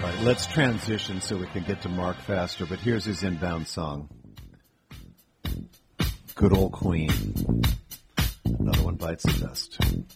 right, let's transition so we can get to Mark faster, but here's his inbound song. Good old Queen. Another one bites the dust.